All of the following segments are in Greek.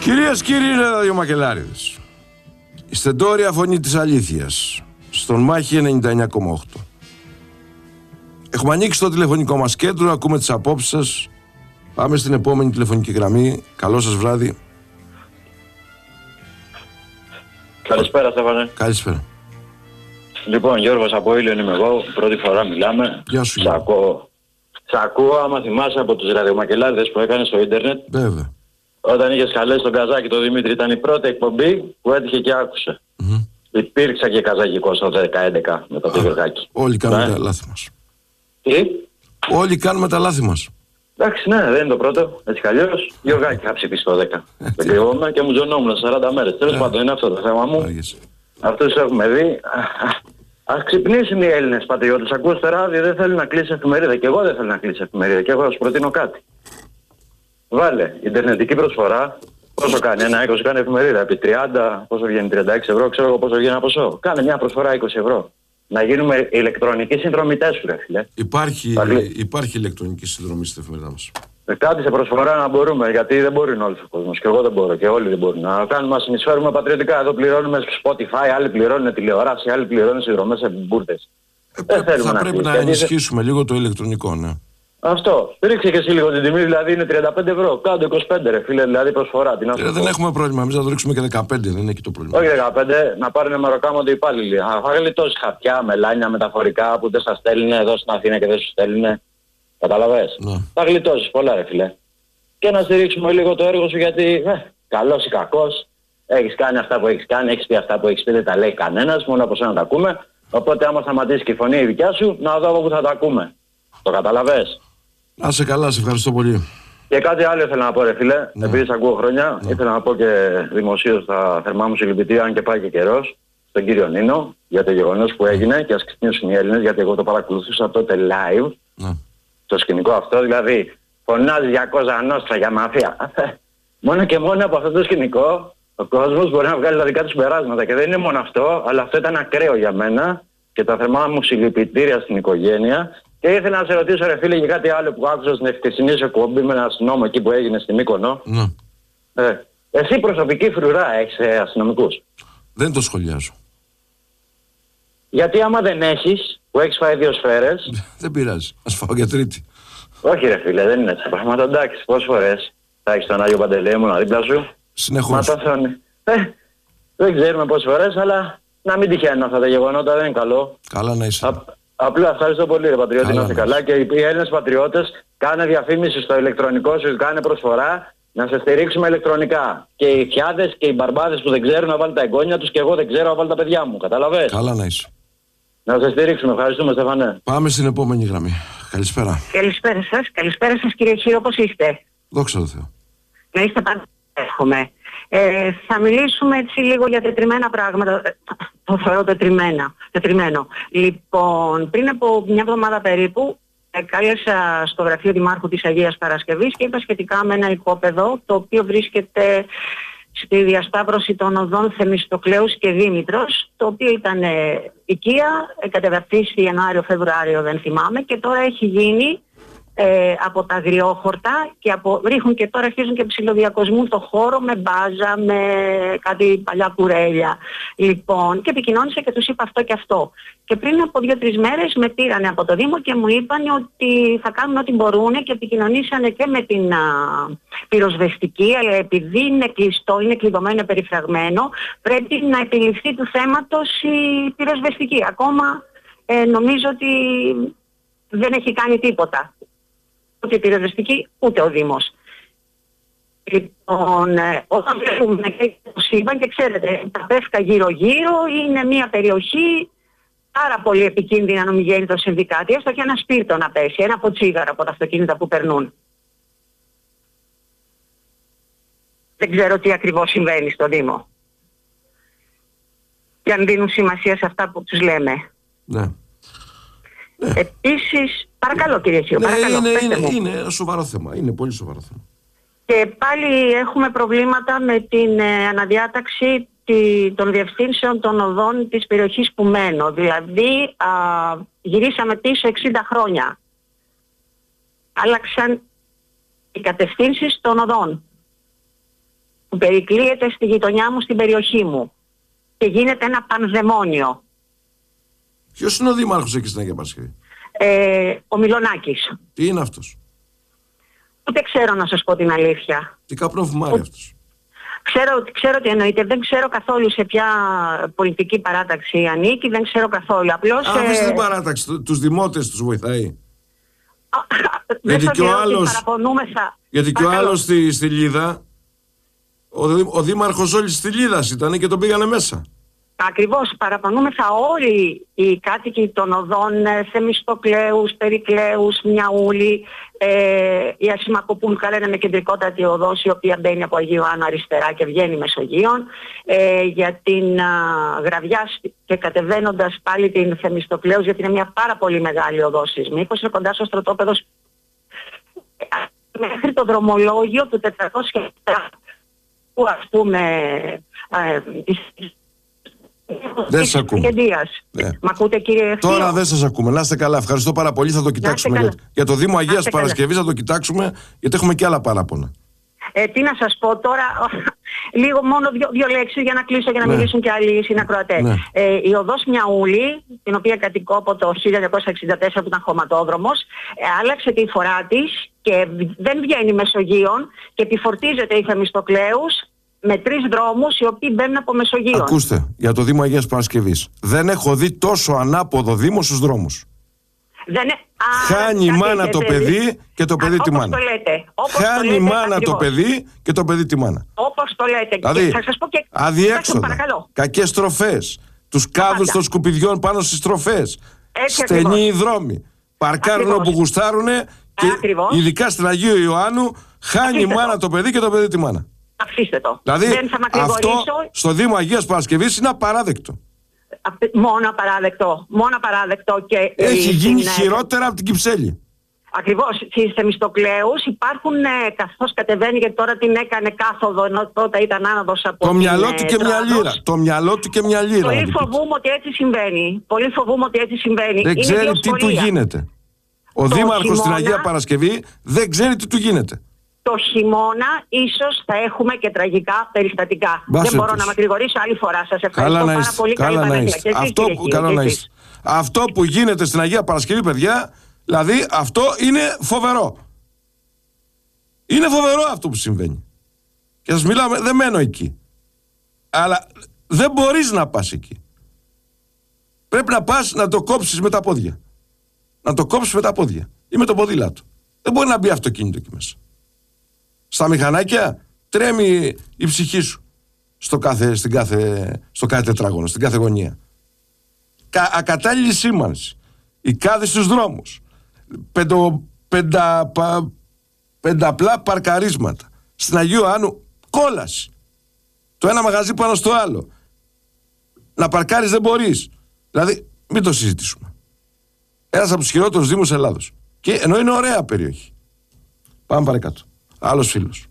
Κυρίες και κύριοι ραδιομακελάριδες, η στεντόρια φωνή της αλήθειας στον Μάχη 99,8. Έχουμε ανοίξει το τηλεφωνικό μας κέντρο, ακούμε τις απόψεις σας. Πάμε στην επόμενη τηλεφωνική γραμμή. Καλό σας βράδυ. Καλησπέρα, Στέφανε. Καλησπέρα. Λοιπόν, Γιώργος από Ήλιον είμαι εγώ. Πρώτη φορά μιλάμε. Γεια σου. Σ' ακούω, άμα θυμάσαι από τους ραδιομακελάριδες που έκανε στο ίντερνετ. Βέβαια. Όταν είχες καλέσει τον Καζάκη τον Δημήτρη, ήταν η πρώτη εκπομπή που έτυχε και άκουσε. Υπήρξα και καζακικός το 10-11 με το Γιωργάκη. Όλοι κάνουμε τα λάθη μας. Τι? Όλοι κάνουμε τα λάθη μας. Εντάξει, ναι, δεν είναι το πρώτο. Έτσι κι αλλιώς. Γιωργάκη είχα ψηφίσει το 10. Δεν κρυβόμουν και μου τζωνόμουν 40 μέρες. Τέλος πάντων, είναι αυτό το θέμα μου. Αυτούς έχουμε δει. Ας ξυπνήσουν οι Έλληνες πατριώτες. Ακούω στο ράδιο, δεν θέλουν να κλείσει εφημερίδα. Και εγώ δεν θέλω να κλείσει εφημερίδα. Και εγώ θα σου προτείνω κάτι. Βάλε ιντερνετική προσφορά. Πόσο κάνει? 1,20 κάνει εφημερίδα. Επί 30, πόσο βγαίνει? 36 ευρώ. Ξέρω εγώ πόσο βγαίνει ένα ποσό. Κάνε μια προσφορά 20 ευρώ. Να γίνουμε ηλεκτρονικοί συνδρομητές σου, ρε φίλε. Υπάρχει ηλεκτρονική συνδρομή στην εφημερίδα μας. Κάτι σε προσφορά να μπορούμε, γιατί δεν μπορεί όλος ο κόσμος. Και εγώ δεν μπορώ και όλοι δεν μπορούν. Να κάνουμε, να συνεισφέρουμε πατριωτικά. Εδώ πληρώνουμε Spotify, άλλοι πληρώνουν τηλεόραση, άλλοι πληρώνουν συνδρομές σε μπουρδες. Θα πρέπει να ενισχύσουμε λίγο το ηλεκτρονικό, ναι. Αυτό. Ρίξε και εσύ λίγο την τιμή, δηλαδή είναι 35 ευρώ. Κάτω 25 ρε φίλε, δηλαδή προσφορά. Δεν έχουμε πρόβλημα. Εμείς θα το ρίξουμε και 15, δεν είναι εκεί το πρόβλημα. Όχι 15, να πάρουν μεροκάματο οι υπάλληλοι. Θα γλιτώσει χαρτιά, μελάνια, μεταφορικά που δεν σας στέλνουν εδώ στην Αθήνα και δεν σου στέλνουν. Καταλαβες. Ναι. Θα γλιτώσεις πολλά ρε φίλε. Και να στηρίξουμε λίγο το έργο σου γιατί καλός ή κακός. Έχεις κάνει αυτά που έχεις κάνει, έχεις πει αυτά που έχεις πει, δεν τα λέει κανένας, μόνο από σένα τα ακούμε. Οπότε άμα σταματήσει και η φωνή η δικιά σου, να δω από που θα τα ακούμε. Το καταλαβες. Να είσαι καλά, σε ευχαριστώ πολύ. Και κάτι άλλο ήθελα να πω ρε φίλε, επειδή σ' ακούω χρόνια, ήθελα να πω και δημοσίως τα θερμά μου συλληπιτήρια, αν και πάει και καιρός, στον κύριο Νίνο, για το γεγονός που έγινε και ας ξυπνήσουν οι Έλληνες, γιατί εγώ το παρακολουθούσα τότε live, το σκηνικό αυτό, δηλαδή φωνάζει για Κόζα Νόστρα, για μαφία. Μόνο και μόνο από αυτό το σκηνικό, ο κόσμος μπορεί να βγάλει τα δικά του συμπεράσματα και δεν είναι μόνο αυτό, αλλά αυτό ήταν ακραίο για μένα και τα θερμά μου συλληπιτήρια στην οικογένεια. Και ήθελα να σε ρωτήσω ρε φίλε για κάτι άλλο που άκουσα στην εχθεσινή σου εκπομπή με έναν αστυνόμο εκεί που έγινε στην Μύκονο. Εσύ προσωπική φρουρά έχεις αστυνομικούς? Δεν το σχολιάζω. Γιατί άμα δεν έχεις, που έχεις φάει 2 σφαίρες... Δεν πειράζει, ας φάω για τρίτη. Όχι ρε φίλε, δεν είναι έτσι τα πράγματα. Εντάξει, πόσες φορές θα έχεις τον Άγιο Παντελεήμονα δίπλα σου? Συνεχώς. Δεν ξέρουμε πόσες φορές, αλλά να μην τυχαίνουν αυτά τα γεγονότα, δεν είναι καλό. Καλά να είσαι. Απλά ευχαριστώ πολύ ρε πατριώτη, να είστε καλά. Και οι Έλληνες πατριώτες, κάνε διαφήμιση στο ηλεκτρονικό σου, κάνε προσφορά να σε στηρίξουμε ηλεκτρονικά. Και οι φιάδες και οι μπαρμπάδες που δεν ξέρουν να βάλουν τα εγγόνια τους και εγώ δεν ξέρω να βάλω τα παιδιά μου. Καταλαβες. Καλά να είσαι. Να σε στηρίξουμε. Ευχαριστούμε Στεφανέ. Πάμε στην επόμενη γραμμή. Καλησπέρα. Καλησπέρα σας. Καλησπέρα σας κύριε Χίρο, πώς είστε? Δόξα τω Θεώ. Να είστε πάντα, εύχομαι. Θα μιλήσουμε έτσι λίγο για τετριμένα πράγματα. Το θεωρώ τετριμένο. Λοιπόν, πριν από μια εβδομάδα περίπου, κάλεσα στο γραφείο Δημάρχου της Αγίας Παρασκευής και είπα σχετικά με ένα οικόπεδο το οποίο βρίσκεται στη διασταύρωση των οδών Θεμιστοκλέους και Δήμητρος, το οποίο ήταν οικία, κατεδαφίσει Ιανουάριο-Φεβρουάριο δεν θυμάμαι, και τώρα έχει γίνει από τα αγριόχορτα και ρίχνουν και τώρα αρχίζουν και ψιλοδιακοσμούν το χώρο με μπάζα, με κάτι παλιά κουρέλια. Λοιπόν, και επικοινώνησα και τους είπα αυτό και αυτό. Και πριν από 2-3 μέρες με πήρανε από το Δήμο και μου είπαν ότι θα κάνουν ό,τι μπορούν και επικοινωνήσανε και με την πυροσβεστική, αλλά επειδή είναι κλειστό, είναι κλειδωμένο, είναι περιφραγμένο, πρέπει να επιληφθεί του θέματος η πυροσβεστική. Ακόμα νομίζω ότι δεν έχει κάνει τίποτα. Ούτε η πυροσβεστική, ούτε ο Δήμος. Λοιπόν, όταν βλέπουμε και το σύμπαν και ξέρετε, τα πεύκα γύρω-γύρω είναι μια περιοχή πάρα πολύ επικίνδυνα να μην γίνει το συμβεί κάτι, έστω και ένα σπίρτο να πέσει, ένα ποτσίγαρο από τα αυτοκίνητα που περνούν. Δεν ξέρω τι ακριβώς συμβαίνει στο Δήμο. Και αν δίνουν σημασία σε αυτά που τους λέμε. Ναι. Επίσης, παρακαλώ κύριε Χίο, παρακαλώ, είναι σοβαρό θέμα, είναι πολύ σοβαρό θέμα. Και πάλι έχουμε προβλήματα με την αναδιάταξη των διευθύνσεων των οδών της περιοχής που μένω. Δηλαδή, γυρίσαμε πίσω 60 χρόνια. Άλλαξαν οι κατευθύνσεις των οδών. που περικλείεται στη γειτονιά μου, στην περιοχή μου. Και γίνεται ένα πανδαιμόνιο. Ποιος είναι ο δήμαρχος εκεί στην Αγία Παρασκευή? Ο Μιλονάκης. Τι είναι αυτός? Ούτε ξέρω να σας πω την αλήθεια. Τι καπνό φουμάρει αυτός? Ξέρω τι εννοείται. Δεν ξέρω καθόλου σε ποια πολιτική παράταξη ανήκει. Δεν ξέρω καθόλου. Απλώς... Αφήστε την παράταξη. Τους δημότες τους βοηθάει. Γιατί και ο άλλος στη Λίδα, ο δήμαρχος όλης της Λίδας ήταν και τον πήγανε μέσα. Ακριβώς, παραπονούμεθα όλοι οι κάτοικοι των οδών Θεμιστοκλέους, Περικλέους, Μιαούλη, η Ασημακοπούλου λένε με κεντρικότατη οδός, η οποία μπαίνει από Αγίου Άννου αριστερά και βγαίνει Μεσογείων, για την Γραβιά και κατεβαίνοντας πάλι την Θεμιστοκλέους, γιατί είναι μια πάρα πολύ μεγάλη οδός σεισμίκος, είναι κοντά στο στρατόπεδο μέχρι το δρομολόγιο του 407, που ας πούμε δεν σας ακούμε. Ναι. Μ' ακούτε, κύριε Ευθύο? Τώρα δεν σας ακούμε. Να είστε καλά. Ευχαριστώ πάρα πολύ. Θα το κοιτάξουμε για το Δήμο Αγίας Παρασκευής. Θα το κοιτάξουμε γιατί έχουμε και άλλα παράπονα. Τι να σας πω τώρα, λίγο μόνο δύο λέξεις για να κλείσω, για να μιλήσουν και άλλοι συνακροατές. Ναι. Η οδός Μιαούλη, την οποία κατοικώ από το 1964 που ήταν χωματόδρομος, άλλαξε τη φορά της και δεν βγαίνει Μεσογείων και επιφορτίζεται η Θεμιστοκλέους με 3 δρόμους οι οποίοι μπαίνουν από Μεσογείων. Ακούστε, για το Δήμο Αγίας Παρασκευής. Δεν έχω δει τόσο ανάποδο Δήμο στους δρόμους. Χάνει η μάνα το παιδί και το παιδί τη μάνα. Χάνει η μάνα το παιδί και το παιδί τη μάνα. Όπως το λέτε. Δηλαδή, θα σας πω και... αδιέξοδα, κακές στροφές, τους κάδους των σκουπιδιών πάνω στις στροφές, στενοί οι δρόμοι, παρκάρουν όπου γουστάρουνε και ειδικά στην Αγίου Ιωάννου χάνει η μάνα το παιδί και το παιδί τη μάνα. Αφήστε το. Δηλαδή αυτό στο Δήμο Αγίας Παρασκευής είναι απαράδεκτο. Μόνο απαράδεκτο. Και έχει γίνει χειρότερα από την Κυψέλη. Ακριβώς. Στις Θεμιστοκλέους υπάρχουν, καθώς κατεβαίνει, γιατί τώρα την έκανε κάθοδο, ενώ πρώτα ήταν άνοδος από το μυαλό του και μια λίρα. Το μυαλό του και μια λίρα. Πολύ φοβούμαι ότι έτσι συμβαίνει. Δεν ξέρει τι του γίνεται. Ο δήμαρχος στην Αγία Παρασκευή δεν ξέρει τι του γίνεται. Το χειμώνα ίσως θα έχουμε και τραγικά περιστατικά. Δεν μπορώ να μακρηγορήσω άλλη φορά. Σας ευχαριστώ πάρα πολύ. Καλά να είστε. Αυτό που γίνεται στην Αγία Παρασκευή, παιδιά, δηλαδή αυτό είναι φοβερό. Είναι φοβερό αυτό που συμβαίνει. Και σας μιλάω, δεν μένω εκεί. Αλλά δεν μπορείς να πας εκεί. Πρέπει να πας να το κόψεις με τα πόδια. Να το κόψεις με τα πόδια ή με το ποδήλατο. Δεν μπορεί να μπει αυτοκίνητο εκεί μέσα. Στα μηχανάκια τρέμει η ψυχή σου στο κάθε τετράγωνο, στην κάθε γωνία. Ακατάλληλη σήμανση. Οι κάδοι στους δρόμους. Πενταπλά παρκαρίσματα. Στην Αγίου Άννου κόλαση. Το ένα μαγαζί πάνω στο άλλο. Να παρκάρεις δεν μπορείς. Δηλαδή μην το συζητήσουμε. Ένας από τους χειρότερους δήμους Ελλάδος. Και ενώ είναι ωραία περιοχή. Πάμε παρακάτω. Άλλος φίλος.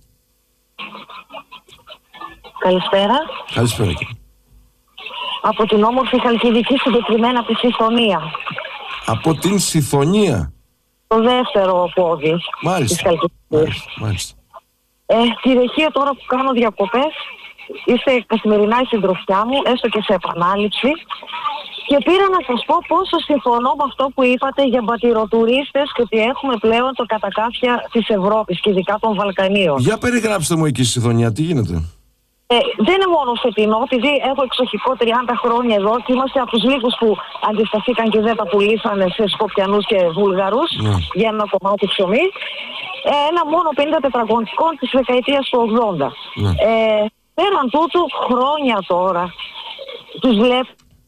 Καλησπέρα. Καλησπέρα. Από την όμορφη Χαλκιδική, συγκεκριμένα από τη Συθωνία. Από την Συθωνία. Το δεύτερο πόδι. Μάλιστα. Της Χαλκιδικής. Μάλιστα. Στη Ρεχείο τώρα που κάνω διακοπές, είστε καθημερινά η συντροφιά μου, έστω και σε επανάληψη. Και πήρα να σας πω πόσο συμφωνώ με αυτό που είπατε για μπατηροτουρίστες και ότι έχουμε πλέον το κατακάφια της Ευρώπης και ειδικά των Βαλκανίων. Για περιγράψτε μου εκεί στη Συθωνία, τι γίνεται. Δεν είναι μόνο φετινό, επειδή έχω εξοχικό 30 χρόνια εδώ και είμαστε από τους λίγους που αντισταθήκαν και δεν τα πουλήσανε σε Σκοπιανούς και Βούλγαρους για ένα κομμάτι ψωμί. Ένα μόνο 50 τετραγωνικών της δεκαετίας του 80. Πέραν τούτου, χρόνια τώρα τους βλέπω.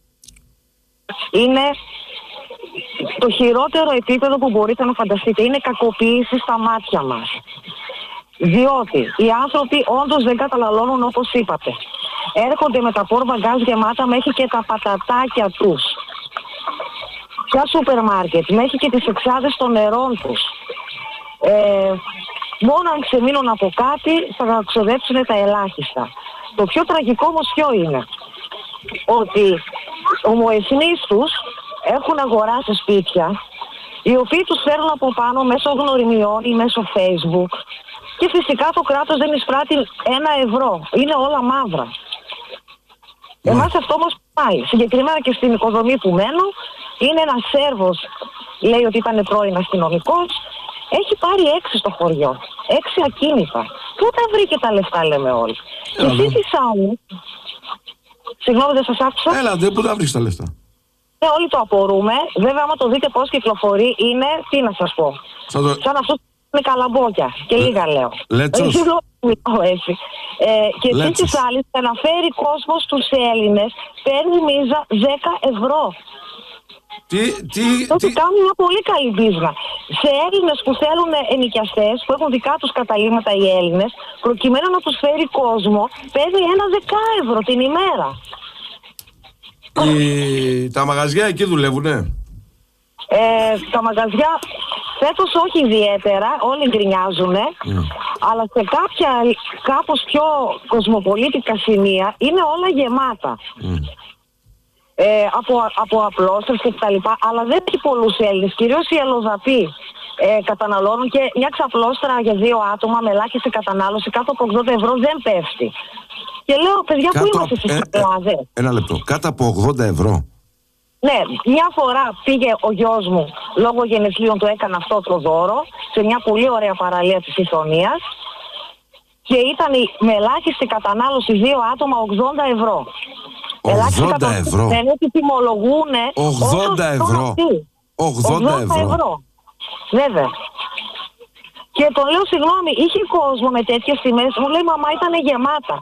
Είναι το χειρότερο επίπεδο που μπορείτε να φανταστείτε. Είναι κακοποίηση στα μάτια μας. Διότι οι άνθρωποι όντως δεν καταναλώνουν όπως είπατε. Έρχονται με τα πόρβα γκάζ γεμάτα μέχρι και τα πατατάκια τους. Ποια σούπερ μάρκετ, μέχρι και τις εξάδες των νερών τους. Μόνο αν ξεμείνουν από κάτι θα ξοδέψουν τα ελάχιστα. Το πιο τραγικό όμως ποιο είναι? Ότι ομοεθνείς τους έχουν αγοράσει σπίτια, οι οποίοι τους φέρνουν από πάνω μέσω γνωριμιών ή μέσω Facebook και Και φυσικά το κράτος δεν εισπράττει 1 ευρώ. Είναι όλα μαύρα. Εμάς αυτό όμως πάει. Συγκεκριμένα και στην οικοδομή που μένω, είναι ένας Σέρβος, λέει ότι ήταν πρώην αστυνομικός, έχει πάρει 6 στο χωριό. 6 ακίνητα. Πού τα βρήκε τα λεφτά, λέμε όλοι. Και εσείς τις άλλες... Συγγνώμη, δεν σας άκουσα. Έλατε, πού τα βρήκες τα λεφτά. Όλοι το απορούμε. Βέβαια, άμα το δείτε πώς κυκλοφορεί, είναι, τι να σας πω, σαν αυτούς με καλαμπόκια. Και λίγα λέω. Λέτσος. Έτσι. Και εσείς τις άλλες, αναφέρει κόσμο στους Έλληνες, παίρνει μίζα 10 ευρώ. Τι κάνουν μια πολύ καλή μπίζνα. Σε Έλληνες που θέλουν ενοικιαστές, που έχουν δικά τους καταλύματα οι Έλληνες, προκειμένου να τους φέρει κόσμο, παίρνει 10 ευρώ την ημέρα. Τα μαγαζιά εκεί δουλεύουνε. Τα μαγαζιά φέτος όχι ιδιαίτερα, όλοι γκρινιάζουνε, αλλά σε κάποια κάπως πιο κοσμοπολίτικα σημεία είναι όλα γεμάτα. Από απλώστρες και τα λοιπά, αλλά δεν έχει πολλούς Έλληνες, κυρίως οι αλλοδαποί καταναλώνουν και μια ξαπλώστρα για 2 άτομα με ελάχιστη κατανάλωση κάτω από 80 ευρώ δεν πέφτει. Και λέω, παιδιά, πού είμαστε στις Ελλάδες. Ένα λεπτό, κάτω από 80 ευρώ. Ναι, μια φορά πήγε ο γιος μου, λόγω γενεθλίων του έκανε αυτό το δώρο, σε μια πολύ ωραία παραλία της Ιθωνίας και ήταν με ελάχιστη κατανάλωση 2 άτομα 80 ευρώ. 80 ευρώ. Δεν είναι τιμολογούνε 80 ευρώ. 80 ευρώ. Βέβαια. Και τον λέω, συγγνώμη, είχε κόσμο με τέτοιες τιμές, μου λέει μαμά ήταν γεμάτα.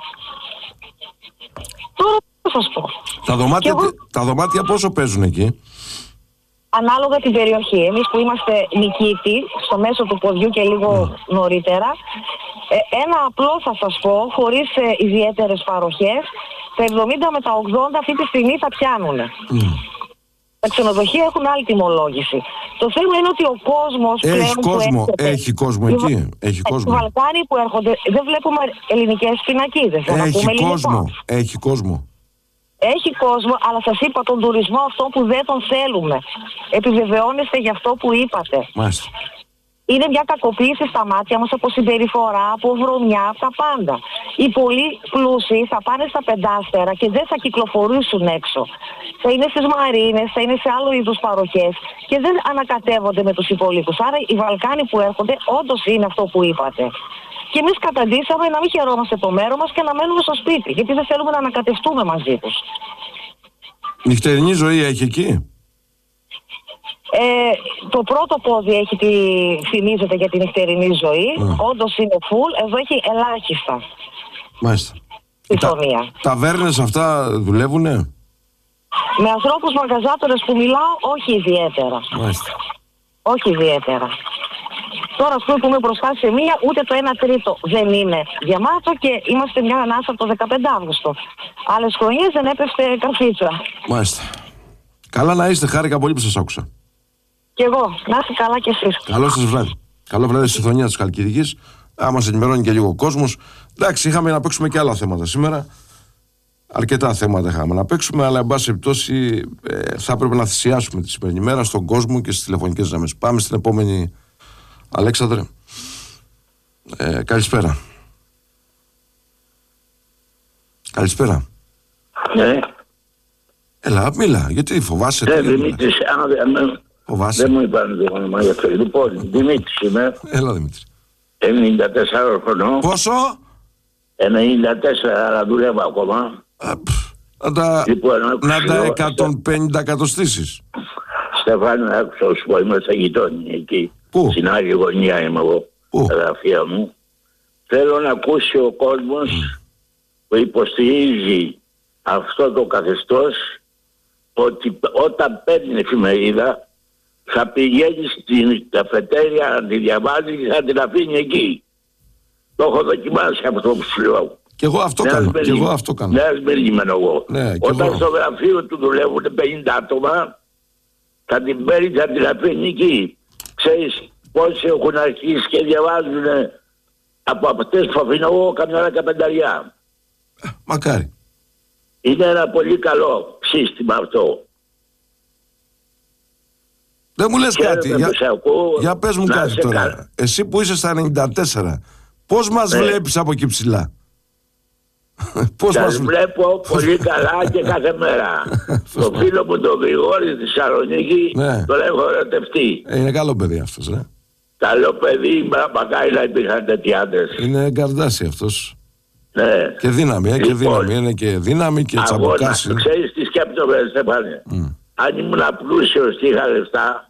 Τώρα τι θα σας πω. Τα δωμάτια πόσο παίζουν εκεί? Ανάλογα την περιοχή. Εμείς που είμαστε Νικήτη, στο μέσο του ποδιού και λίγο νωρίτερα, ένα απλό θα σας πω, χωρίς ιδιαίτερες παροχές, τα 70 με τα 80 αυτή τη στιγμή τα πιάνουν. Τα ξενοδοχεία έχουν άλλη τιμολόγηση. Το θέμα είναι ότι ο κόσμος έχει κόσμο εκεί. Έχει κόσμο. Οι Βαλκάνοι που έρχονται, δεν βλέπουμε ελληνικές πινακίδες. Έχει κόσμο. Έχει κόσμο, αλλά σας είπα τον τουρισμό αυτό που δεν τον θέλουμε. Επιβεβαιώνεστε για αυτό που είπατε. Μάλιστα. Είναι μια κακοποίηση στα μάτια μας από συμπεριφορά, από βρωμιά, από τα πάντα. Οι πολύ πλούσιοι θα πάνε στα πεντάστερα και δεν θα κυκλοφορήσουν έξω. Θα είναι στις μαρίνες, θα είναι σε άλλο είδους παροχές και δεν ανακατεύονται με τους υπολείπους. Άρα οι Βαλκάνοι που έρχονται όντως είναι αυτό που είπατε. Και εμείς καταντήσαμε να μην χαιρόμαστε το μέρο μας και να μένουμε στο σπίτι, γιατί δεν θέλουμε να ανακατευτούμε μαζί τους. Νυχτερινή ζωή έχει εκεί? Το πρώτο πόδι έχει θυμίζεται για την νυχτερινή ζωή. Όντως είναι full, εδώ έχει ελάχιστα. Μάλιστα. Ιθωνία. Ταβέρνες αυτά δουλεύουνε? Με ανθρώπους μαγαζάτορες που μιλάω, όχι ιδιαίτερα. Μάλιστα. Όχι ιδιαίτερα. Τώρα ας πούμε που είμαι μπροστά σε μία, ούτε το 1/3 δεν είναι γεμάτο και είμαστε μια ανάσα από το 15 Αύγουστο. Άλλες χρονιές δεν έπεφτε καρφίτσα. Μάλιστα. Καλά να είστε, χάρηκα πολύ που σας άκουσα. Κι εγώ, να είστε καλά κι εσείς. Καλό σας βράδυ. Καλό βράδυ στη Ιθωνία της Χαλκιδικής. Μας ενημερώνει και λίγο ο κόσμος. Εντάξει, είχαμε να παίξουμε και άλλα θέματα σήμερα. Αρκετά θέματα είχαμε να παίξουμε, αλλά εν πάση περιπτώσει θα έπρεπε να θυσιάσουμε τη σημερινή μέρα στον κόσμο και στις τηλεφωνικές γραμμές. Πάμε στην επόμενη. Αλέξανδρε, καλησπέρα. Καλησπέρα. Ναι. Έλα, μίλα, γιατί φοβάσαι? Δημήτρης, φοβάσαι? Δεν μου είπαν το όνομα γι' αυτό. Λοιπόν, Δημήτρης είμαι. Έλα, Δημήτρη. 94 χρονών. Πόσο? 94, αλλά δουλεύω ακόμα. Να τα 150 κατοστήσεις. Στεφάνο, άκουσα σου πω, είμαι στα γειτόνια εκεί. Πού? Στην άλλη γωνία είμαι εγώ, στα γραφεία μου. Θέλω να ακούσει ο κόσμος που υποστηρίζει αυτό το καθεστώς ότι όταν παίρνει εφημερίδα θα πηγαίνει στην καφετέρια να τη διαβάζει και θα την αφήνει εκεί. Το έχω δοκιμάσει αυτό που σου λέω. Και εγώ αυτό κάνω. Νέας μεριγμένο εγώ. Ναι, όταν στο γραφείο του δουλεύουν 50 άτομα θα την παίρνει, θα την αφήνει εκεί. Ξέρεις πόσοι έχουν αρχίσει και διαβάζουν από αυτές που αφήνω εγώ καμιά 15. Μακάρι. Είναι ένα πολύ καλό σύστημα αυτό. Δεν μου λες κάτι. Για πες μου κάτι τώρα. Εσύ που είσαι στα 94, Πώς μας βλέπεις από εκεί ψηλά? Πώς Σας βλέπω πολύ καλά και κάθε μέρα. Το φίλο μου τον Γρηγόρη στη Θεσσαλονίκη τον έχω ερωτευτεί. Είναι καλό παιδί αυτός, Καλό παιδί, μακάρι να υπήρχαν τέτοιοι άντρες. Είναι γκαρδάσι αυτός. Ναι. Και δύναμη, και δύναμη. Είναι και δύναμη και τσαμποκάσι. Ξέρεις τι σκέπτομαι, Στέφανε. Αν ήμουν πλούσιος και είχα λεφτά,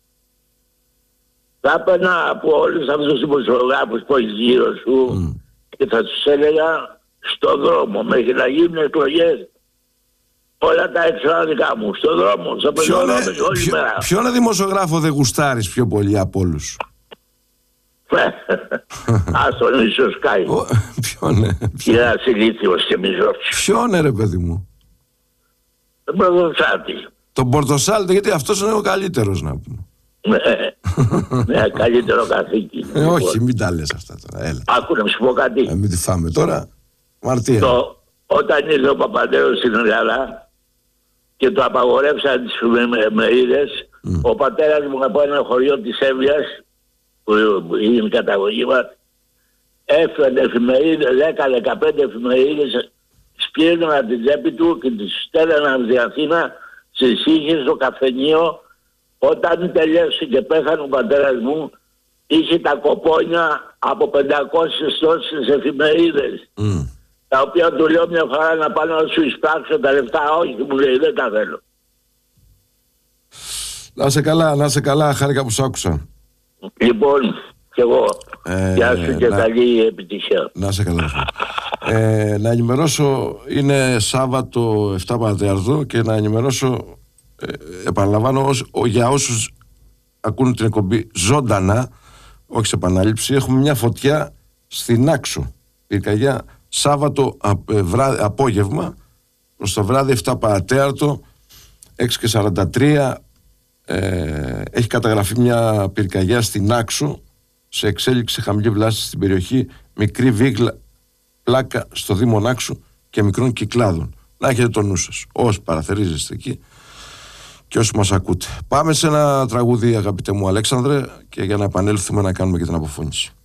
θα έπαιρνα από όλους αυτούς τους δημοσιογράφους που έχεις γύρω σου και θα τους έλεγα στον δρόμο μέχρι να γίνουν εκλογές. Όλα τα έξοδα δικά μου, στον δρόμο, στο πεζοδρόμιο, όλη μέρα. Ποιον δημοσιογράφο δεν γουστάρεις πιο πολύ από όλους? Ας τον Ισοσκάι. Ποιον? Ένας ηλίθιος και μισός. Ποιον ρε παιδί μου? Τον Πορτοσάλτη. Τον Πορτοσάλτη, γιατί αυτός είναι ο καλύτερος, να πούμε. Ναι, καλύτερο καθήκη. Όχι, μην τα λες αυτά τώρα, έλα. Άκου να σου πω κάτι. Μην τη φάμε τώρα, μαρτία. Όταν ήρθε ο Παπαντέρος στην Ελλάδα και το απαγορεύσαν τις εφημερίδες, ο πατέρας μου από ένα χωριό της Εύβοιας, που είναι η καταγωγή μας, έφερε εφημερίδες, 10-15 εφημερίδες, σπήρναν από την τσέπη του και τις στέλναν στην Αθήνα, στις είχε στο καφενείο. Όταν τελείωσε και πέθανε ο πατέρας μου, είχε τα κοπόνια από 500 τόσες εφημερίδες. Τα οποία του λέω μια φορά να πάω να σου εισπράξω τα λεφτά. Όχι, μου λέει, δεν τα θέλω. Να σε καλά, χάρηκα που σ' άκουσα. Λοιπόν, κι εγώ. Γεια σου και καλή επιτυχία. Να σε καλά. Να ενημερώσω, είναι Σάββατο 7 παρατέταρτο και να ενημερώσω, επαναλαμβάνω, για όσους ακούν την εκπομπή ζωντανά, όχι σε επανάληψη, έχουμε μια φωτιά στην Άξο, πυρκαγιά, Σάββατο απόγευμα προς το βράδυ 7 παρατέταρτο, 6:43, έχει καταγραφεί μια πυρκαγιά στην Άξο, σε εξέλιξη χαμηλή βλάση στην περιοχή, μικρή βίγλα πλάκα στο Δήμο Άξου και μικρών Κυκλάδων. Να έχετε το νου σας όσοι παραθερίζεστε εκεί και όσοι μας ακούτε. Πάμε σε ένα τραγούδι, αγαπητέ μου Αλέξανδρε, και για να επανέλθουμε να κάνουμε και την αποφώνηση.